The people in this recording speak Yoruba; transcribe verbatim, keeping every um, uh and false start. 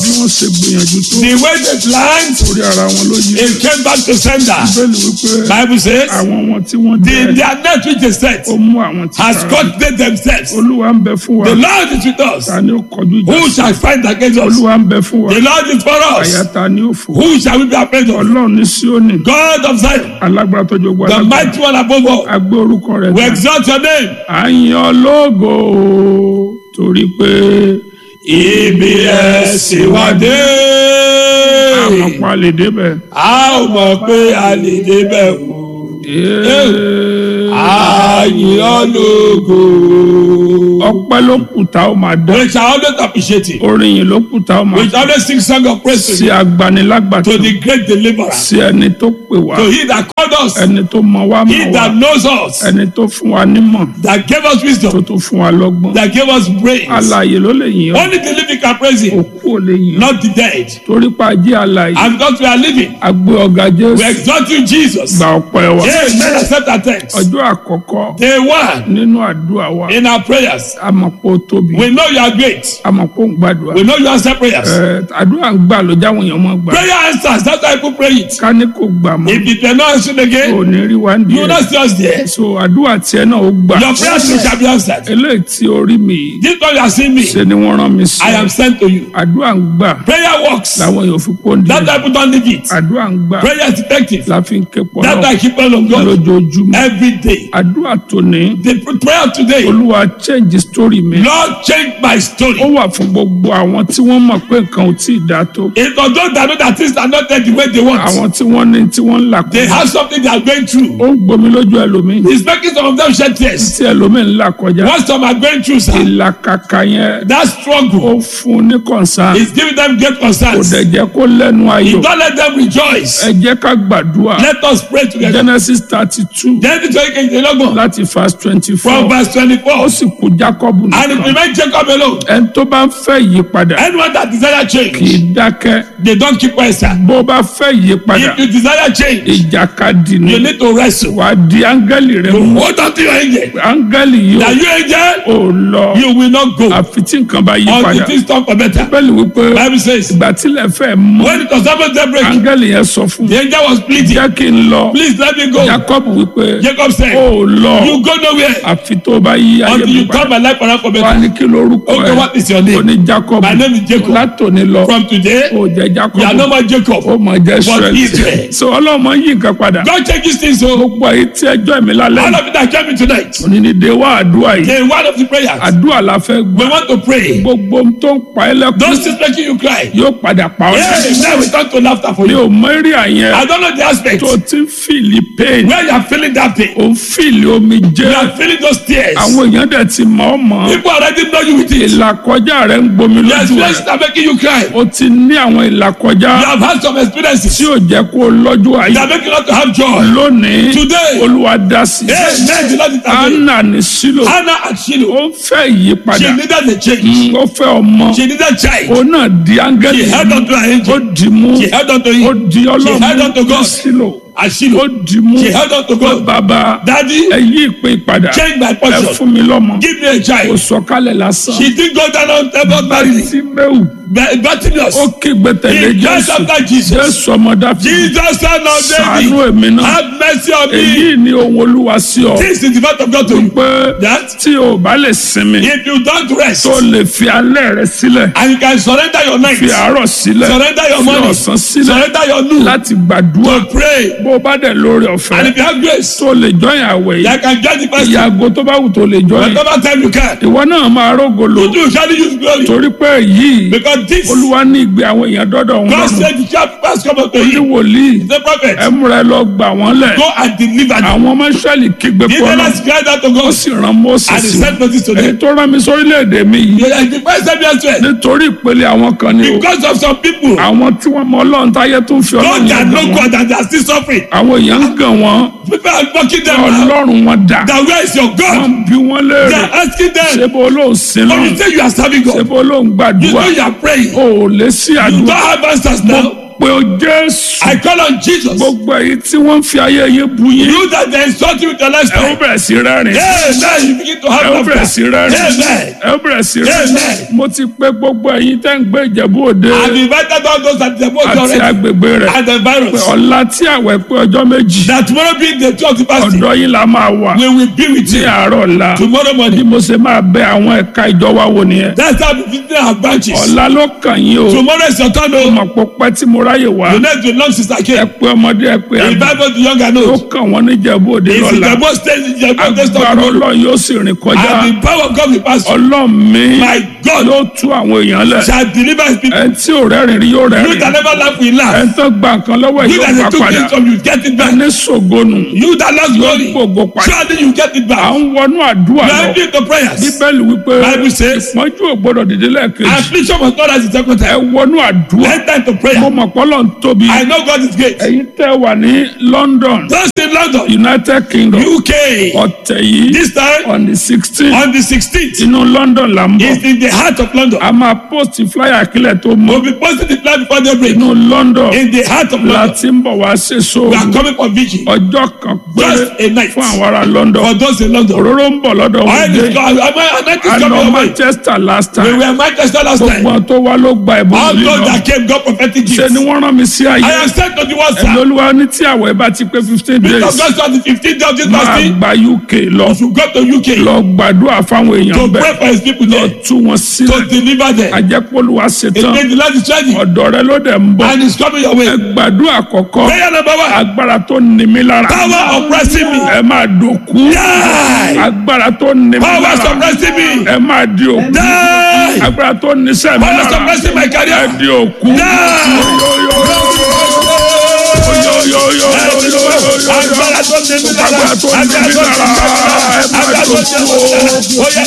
bí wọ́n ṣe gbìyànjú tó. The way they planned, orí ara wọn ló yí. it came back to sender. Bíbélì wípé Bible says, àwọn wọn tí wọ́n the, dẹ́ their net which is set ó mú àwọn tí has kára. got they themselves. Olúwa ń bẹ fún wa. The Lord is with us. Ta ni ó kọjú ìjà? Who shall fight against us? Olúwa ń bẹ fún wa. The Lord is for Àyà us. ta ni ó fò? Who shall we be afraid of? Ọlọ́run ní Síónì. God of Zion, Alágbára tó jogbo the alágbára. mighty one above all. A gbé orúkọ rẹ̀ We ga. exalt your name. À ń yan lógo torí pé Ibi ẹ̀sìn wa dé. àmọ́ pa lè débẹ̀. A ò mọ̀ pé a lè débẹ̀ wò. Àyìn ológo. Ọpẹ́ ló kù tá ó máa dá. We shall always appreciate it. Orin yìí ló kù tá ó máa We dá. shall always sing song of praise to Sí you. agbanilágbàtà. To the great deliverer. Sí ẹni tó pè wá. To he that called us. Ẹni tó mọ wá He mọ̀ that wá. knows us. Ẹni tó fún wa nímọ̀. That gave us Tó wisdom. tó fún wa lọ́gbọ́n. That gave us brains. Alààyè ló lè yìn ọ́. Only the living can praise him. Òkú ò lè yìn ọ́. Not the dead. Torí pa ajé alààyè. And because we are living. A gbé ọ̀gá We Jésù. exalt you, Jesus. Gba ọpẹ́ wa. Yes, let us accept our thanks. Ọjọ́ àkọ́kọ́ Day one nínú àdúrà wa. in our prayers. A mọ̀ pé ó tóbi. We know you are great. A mọ̀ pé ó ń gbàdúrà. We know you answer prayers. Ẹ, àdúrà ń gbà ló jáwọn èèyàn mọ́ gbà. Prayer answers. That's why people pray it. Ká ní kò gbà mọ́. If it were not answered Ò again, ní rí wa ń di you will ẹ̀. not see us there. So àdúrà tiẹ̀ náà ó gbà. Your prayers too shall be answered. Eléyìí tí orí mi yìí This one you are seeing me. ṣe ni wọ́n rán mi sí. I am sent to you. Àdúrà ń gbà Prayer works. làwọn èèyàn fi kó ń di That's ẹ̀. why people don't leave it. Àdúrà ń gbà Prayer is effective. la fi ń ké pọ̀ That's why náà I keep on on God lójoojúmọ́. every day. Àdúrà tòní The prayer today, Olúwa change story mi. Lord, change my story. Ó wà fún gbogbo àwọn tí wọ́n mọ̀ pé nǹkan ò tí ì dáa tó. It's for those that know that things are not there the way they want. Àwọn tí wọ́n ní tí wọ́n ń là They kọjá. have something they are going through. Ó ń gbomi lójú ẹlòmíì. It's making some of them shed tears. Tí ẹlòmíì ń là kọjá. What some are going through, sir, Ìlàkàkà yẹn that ó struggle fún un ní concern. is giving them great Kò concerns. dẹ̀ jẹ́ kó lẹ́nu ayọ̀. Don't let them rejoice. Ẹ jẹ́ ká gbàdúrà. Let us pray together. Genesis thirty two Genesis twenty kejìlélọ́gbọ̀n láti verse twenty from four. verse twenty-four. Ó sì kú Jacob And it nìkan. remained Jacob alone. Ẹni tó bá ń fẹ́ ìyípadà Anyone that desire kì í change, dákẹ́. they don't keep quiet, sir. Bó bá fẹ́ ìyípadà If you desire change, ìjàkadì ni. you need to wrestle. Wà á di áńgẹ́lì rẹ mú. Hold on to your angel. Áńgẹ́lì yìí That you angel, ò lọ. you will not go Àfi tí nǹkan bá yí until padà. things turn for better. Bẹ́ẹ̀ni wípé Bible says, ìgbà tílẹ̀ fẹ́ mọ́. when it was about to break, Áńgẹ́lì yẹn sọ fún mi. the angel was pleading, Jẹ́ kí n lọ. please let me go. Jacob wípé Jacob said, ó lọ. you go nowhere Àfi tó bá yí ayé until mi you turn padà. my life around for Wà better. ní kí lórúkọ Okay, ẹ̀. what is your Ó name? ní Jacob. My name is Jacob. Látòní lọ. From today, Ó jẹ́ Jacob. you are no more Jacob. Ó mọ̀ jẹ́ But Israel. Israel. So Ọlọ́run yí nǹkan padà. God changes things. So Gbogbo ayé tí ẹjọ́ mi lálẹ́. all of it that came in tonight, Òní ni dé wá àdúrà yìí. the one of the prayers, Àdúrà la fẹ́ we gbọ́. want to pray. Gbogbo ohun tó ń pa ẹ́ lẹ́kún Those things making you cry, yóò padà pa ọ́ yeah, lẹ́kún. now we turn to laughter for Mi you. ò mọ eré àyẹn I don't know the aspect tó ti ń fìlì pain. where you are feeling that pain. Ò ń fìlì omi You jẹ́. are feeling those tears. Àwọn èèyàn dẹ̀ ti mọ̀ ọ́ mọ̀. People already know you with it. Ìlàkọjá rẹ̀ ń gbomi The lójú experiences rẹ̀. are making you cry. O ti ní àwọn ìlàkọjá You have had some experiences tí ò jẹ́ kó o lọ́jọ́ ayé. that make you not to have joy. Lónìí Today, Olúwa dá sí i. amen. The Lord is available. Anna ní Sílò. Hannah and Shiloh, Ó ń fẹ́ ìyípadà. she needed a change. Ó fẹ́ ọmọ. She needed a child. Ó náà di áńgẹ́lì. She held on to her Ó angel. dì mú. She held on to Ó him. di She held Ọlọ́run on to ní God. Sílò. And Ó Shiloh, dì mú. she held on to God. Bàbá Daddy, ẹ yí ìpè ìpadà. change my Ẹ portion. fún mi lọ́mọ. Give me a Kò child. sọ̀kalẹ̀ lásán. She didn't go down on table barely. Tí mẹ́wù. Bartimaeus, Ó kígbe tẹ̀lé he just Jésù. after Jesus. Jésù ọmọ Dáfídì. Jesus, son of Ṣàánú David, èmi náà. have mercy on me. Èyí ni ohun Olúwa sí ọ. This is the word of God to you. Pé That tí o bá lè sinmi, if you don't rest tó lè fi alẹ́ rẹ sílẹ̀, and you can surrender your night, fi àárọ̀ sílẹ̀, surrender your fi money, ọ̀sán sílẹ̀ surrender your noon láti gbàdúrà. to pray. Bó o bá dẹ̀ lórí And ọ̀fẹ́, if you have grace, tó lè jọyìn àwẹ̀ yìí. you can join the person. Ìyàgò tó bá wù tó lè jọyìn. Whatever time you can. Ìwọ náà máa rógo lò. You do surely use glory. Torí pé yìí, Because this, Olúwa ní ìgbé àwọn èèyàn dọ́dọ̀ òun God lọ́rùn. said the child has come unto Ó ní him. wòlíì, The prophet, ẹ múra ẹ lọ gbà wọ́n lẹ̀. go and deliver them. Àwọn ọmọ Ísírẹ́lì kígbe The pọ̀ náà. Israelites cried out to Ó God sì rán Mósè and he sí wọn. sent notice to Èyí them. tó rán mi sórílẹ̀-èdè mi yìí. They are the first time elsewhere. Nítorí ìpele àwọn kan ni o. Because of some people, Àwọn tí wọ́n mọ Ọlọ́run táyé tó ń fi God Ọlọ́run that yẹn know gàn wọ́n. God and they are still suffering. Àwọn èèyàn ń gàn wọ́n. People are mocking them now. Ọlọ́run wọn dà. That where is your Wọ́n God? bí wọ́n They léèrè. are asking them. Ṣé bó lóun sin But lọ́run? you say you are serving Ṣé God. bó lóun You gbàdúrà? know you are praying. O ò lè sí You don't àdúrà. have answers now. pe o Jésù. I call on Jesus. Gbogbo èyí tí wọ́n ń fi ayé yín bu yín. You that they insult you with your Ẹ ó lifestyle. bẹ̀rẹ̀ sí rẹ́rìn. Amen. You begin to Ẹ have ó bẹ̀rẹ̀ laughter. sí rẹ́rìn. Amen. Ẹ ó bẹ̀rẹ̀ sí rẹ́rìn. Amen. Mo ti pe gbogbo ẹ̀yin tẹ́ ń gbé Ìjẹ̀bú Òde I've invited all those that they both àti already. agbègbè rẹ̀. And the virus. Ọ̀la tí àwẹ̀ pé ọjọ́ méjì. That tomorrow being the twelfth fasting. Ọ̀dọ̀ yín la máa wà We will be with ní you. àárọ̀ ọ̀la. Tomorrow Bí morning. mo ṣe máa bẹ àwọn ẹ̀ka ìjọ wa wò nìyẹn. That's how we visit our branches. Ọ̀la ló kàn yín o. Tomorrow is your turn. Oh. Mọ̀ pọ̀ pẹ́ tí mo ráyè wá. The next belongs to Sister Ẹ K. pé ọmọdé ẹ pé àgbà. Invite both the young and Ó old. kàn wọ́n ní Ìjẹ̀bú Òde If lọ́la. the both stays in the both stays Agbára tomorrow. Ọlọ́run yóò sì rìn kọjá. And the power of God will pass through. Ọlọ́run mi My God yóò tú àwọn èèyàn lẹ̀. shall deliver his people. Ẹni tí ò rẹ́rìn rí yóò You rẹ́rìn. that never laugh will laugh. Ẹni tó gba nǹkan lọ́wọ́ ẹ̀ You yóò that gbà they took padà. things from you get it back. Ẹni ṣògonù You that lost yóò glory. gbogbo padà. Surely you get it À back. ń wọnú àdúrà You are lọ. entering the prayers. Bíbélì wípé Bible says. ìpọ́njú ò gbọ́dọ̀ dìde lẹ́ẹ̀kejì. Affliction must not rise the second Ẹ time. wọnú àdúrà. Enter into Mo prayer. mọ̀ pé Ọlọ́run tóbi. I know God is great. Ẹ̀yin tẹ́ wà ní London, Just in London, United Kingdom, U K, ọ̀tẹ̀ yìí this time on the sixteen on the sixteenth, inú London là ń bọ̀. is in the heart of London. A máa post flyer kílẹ̀ tó mọ́. We'll be posting the plan before they break. Inú London In the heart of la London, ti ń bọ̀ wá ṣe we are sóòrù. coming for vigil. Ọjọ́ kan Just péré a night. fún àwọn ará London. For those in London. Òróró ń bọ̀ lọ́dọ̀ I wọn dé. is God. I might is A coming lọ your way. Manchester last We time. were in Manchester last time. Gbogbo tó wá ló gba ẹ̀bùn All òní those lọ. that came got prophetic Ṣé gifts. ni wọ́n rán mi sí I ayé? am sent to the one Ẹ̀mí side. Olúwa ní tí àwẹ̀ bá ti pé fifteen Because days. God on the fifteenth of this Máa fasting, gba U K lọ. you should go to U K Lọ gbàdúrà fáwọn èèyàn to bẹ́ẹ̀. pray for his people Lọ there, tú wọn to sílẹ̀. deliver them. Àjẹpọ̀lùwà It ṣetán. means the Lord is ready Ọ̀dọ̀ rẹ ló dẹ̀ ń bọ̀. and is coming your way. Gbàdúrà àkọ́kọ́. Prayer number one. Agbára tó ní mi lára. Power oppressing me. Ẹ máa dòkú. Die. Agbára tó ní mi Power lára. suppressing me. Ẹ máa di òkú. Die. Agbára tó ní sẹ́mi Power lára. suppressing my Ẹ career. di òkú. Agbára tó ní mi lára. Agbára tó ní mi lára. Agbára tó ní mi lára. Oya